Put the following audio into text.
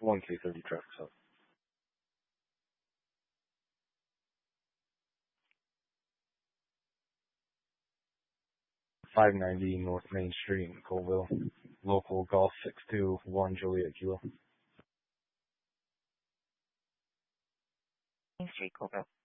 1K30 traffic stop. 590 North Main Street in Colville. Local Golf 621 Juliet Kilo. Main Street, Colville.